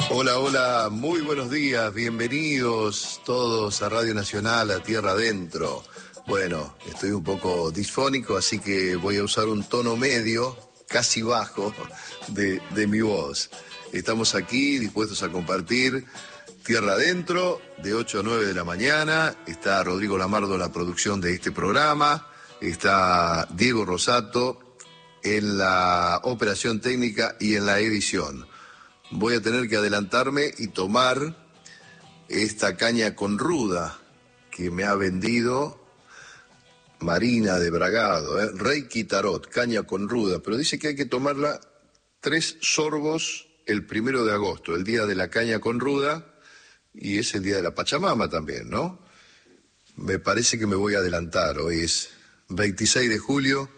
Hola, hola, muy buenos días, bienvenidos todos a Radio Nacional, a Tierra Adentro. Bueno, estoy un poco disfónico, así que voy a usar un tono medio, casi bajo, de mi voz. Estamos aquí dispuestos a compartir Tierra Adentro, de 8 a 9 de la mañana. Está Rodrigo Lamardo en la producción de este programa, está Diego Rosato en la operación técnica y en la edición. Voy a tener que adelantarme y tomar esta caña con ruda que me ha vendido Marina de Bragado, Reiki Tarot, caña con ruda, pero dice que hay que tomarla 3 sorbos el 1 de agosto, el día de la caña con ruda, y es el día de la Pachamama también, ¿no? Me parece que me voy a adelantar, hoy es 26 de julio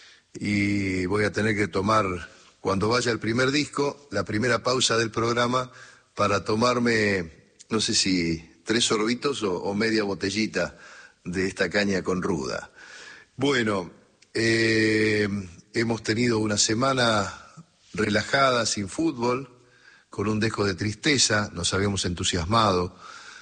y voy a tener que tomar, cuando vaya el primer disco, la primera pausa del programa para tomarme, no sé si 3 sorbitos o media botellita de esta caña con ruda. Bueno, hemos tenido una semana relajada, sin fútbol, con un dejo de tristeza, nos habíamos entusiasmado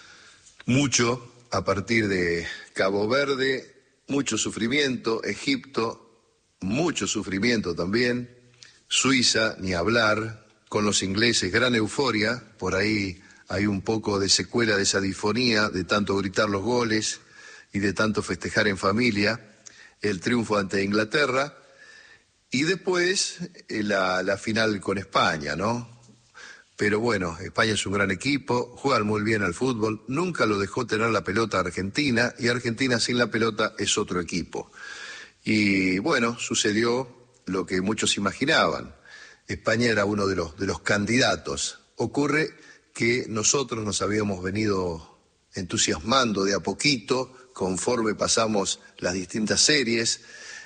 mucho a partir de Cabo Verde, mucho sufrimiento, Egipto, mucho sufrimiento también, Suiza, ni hablar, con los ingleses, gran euforia, por ahí hay un poco de secuela de esa disfonía, de tanto gritar los goles y de tanto festejar en familia, el triunfo ante Inglaterra, y después la final con España, ¿no? Pero bueno, España es un gran equipo, juegan muy bien al fútbol, nunca lo dejó tener la pelota a Argentina, y Argentina sin la pelota es otro equipo. Y bueno, sucedió lo que muchos imaginaban. España era uno de los candidatos. Ocurre que nosotros nos habíamos venido entusiasmando de a poquito, conforme pasamos las distintas series,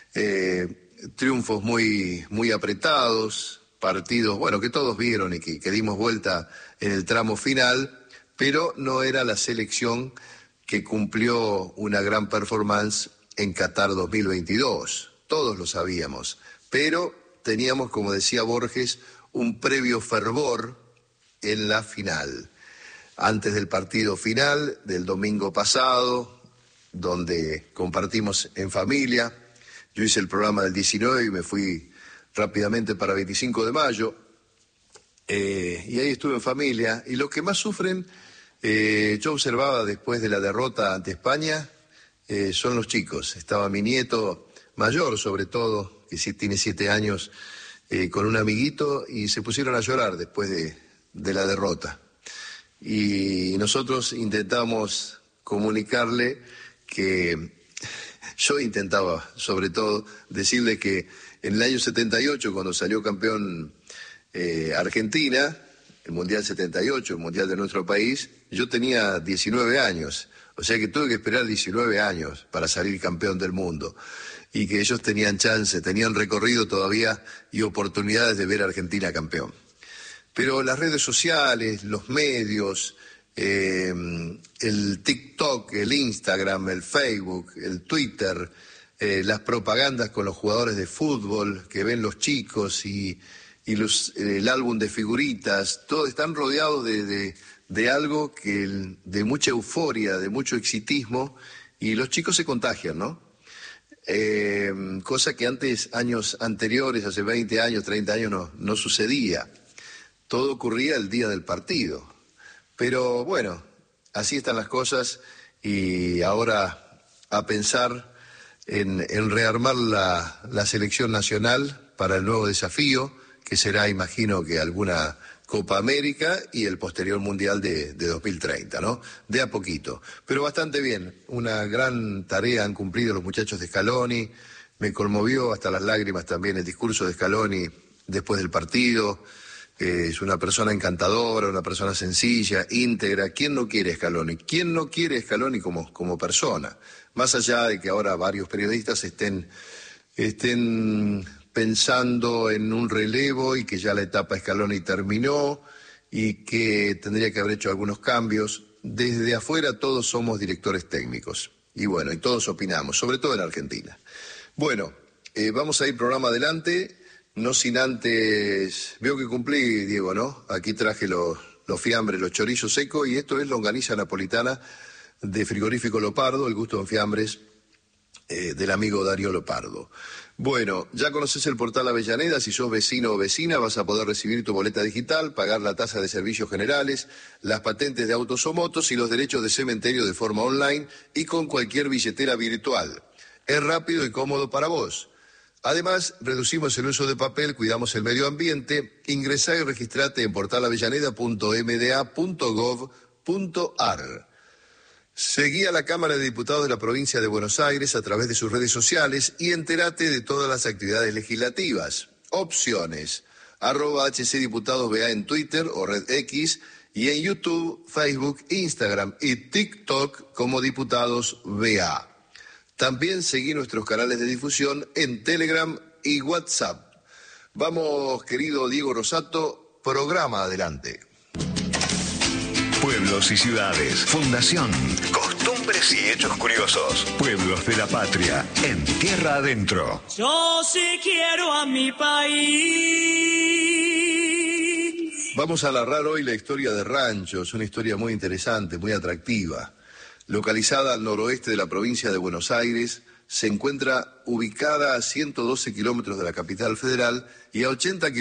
triunfos muy apretados, partidos, bueno, que todos vieron y que dimos vuelta en el tramo final, pero no era la selección que cumplió una gran performance en Qatar 2022, todos lo sabíamos, pero teníamos, como decía Borges, un previo fervor en la final. Antes del partido final del domingo pasado, donde compartimos en familia, yo hice el programa del 19 y me fui rápidamente para 25 de mayo, y ahí estuve en familia, y los que más sufren, yo observaba después de la derrota ante España, son los chicos. Estaba mi nieto mayor, sobre todo, que sí tiene 7 años, con un amiguito, y se pusieron a llorar después de la derrota. Y nosotros intentamos comunicarle que yo intentaba, sobre todo, decirle que en el año 78, cuando salió campeón Argentina, el Mundial 78, el Mundial de nuestro país, yo tenía 19 años. O sea que tuve que esperar 19 años para salir campeón del mundo. Y que ellos tenían chance, tenían recorrido todavía y oportunidades de ver a Argentina campeón. Pero las redes sociales, los medios, el TikTok, el Instagram, el Facebook, el Twitter, las propagandas con los jugadores de fútbol que ven los chicos y el álbum de figuritas, todos están rodeados de algo de mucha euforia, de mucho exitismo, y los chicos se contagian, ¿no? Cosa que antes, años anteriores, hace 20 años, 30 años, no sucedía. Todo ocurría el día del partido. Pero bueno, así están las cosas, y ahora a pensar en rearmar la selección nacional para el nuevo desafío, que será, imagino, que alguna Copa América y el posterior Mundial de 2030, ¿no? De a poquito. Pero bastante bien, una gran tarea han cumplido los muchachos de Scaloni. Me conmovió hasta las lágrimas también el discurso de Scaloni después del partido. Es una persona encantadora, una persona sencilla, íntegra. ¿Quién no quiere Scaloni? ¿Quién no quiere Scaloni como persona? Más allá de que ahora varios periodistas estén pensando en un relevo y que ya la etapa Scaloni terminó y que tendría que haber hecho algunos cambios. Desde afuera todos somos directores técnicos y bueno, y todos opinamos, sobre todo en Argentina. Bueno, vamos a ir programa adelante, no sin antes, veo que cumplí, Diego, ¿no? Aquí traje los fiambres, los chorizos secos, y esto es longaniza napolitana de Frigorífico Lopardo, el gusto en fiambres del amigo Darío Lopardo. Bueno, ya conoces el portal Avellaneda. Si sos vecino o vecina vas a poder recibir tu boleta digital, pagar la tasa de servicios generales, las patentes de autos o motos y los derechos de cementerio de forma online y con cualquier billetera virtual. Es rápido y cómodo para vos. Además, reducimos el uso de papel, cuidamos el medio ambiente. Ingresá y registrate en portalavellaneda.mda.gov.ar. Seguí a la Cámara de Diputados de la Provincia de Buenos Aires a través de sus redes sociales y entérate de todas las actividades legislativas. Opciones: @HCDiputadosBA en Twitter o Red X, y en YouTube, Facebook, Instagram y TikTok como Diputados BA. También seguí nuestros canales de difusión en Telegram y WhatsApp. Vamos, querido Diego Rosato, programa adelante. Pueblos y ciudades, fundación, costumbres y hechos curiosos. Pueblos de la patria, en tierra adentro. Yo sí quiero a mi país. Vamos a narrar hoy la historia de Ranchos, una historia muy interesante, muy atractiva. Localizada al noroeste de la provincia de Buenos Aires, se encuentra ubicada a 112 kilómetros de la capital federal y a 80 kilómetros